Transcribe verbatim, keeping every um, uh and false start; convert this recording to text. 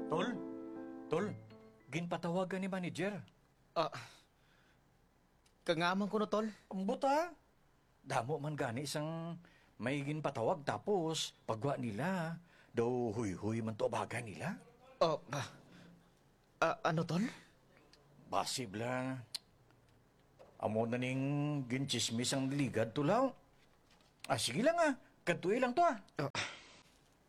Tol, tol, ginpatawagan ni manager. Ah, kangaman ko no, tol. Ang buta. Damo man gani isang may ginpatawag tapos pagwa nila, daw huy-huy man to abagan nila. Oh, ah, ah, ano, tol? Basibla. Amo na ning ginchismis ang ligad tulaw. Ah, sige lang ah. Katuloy lang to ah. Ah,